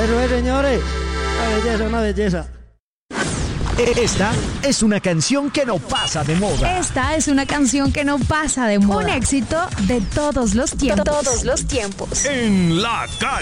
Eso es, señores. Una belleza. Esta es una canción que no pasa de moda. Esta es una canción que no pasa de moda. Un éxito de todos los tiempos. Todos los tiempos. En la calle.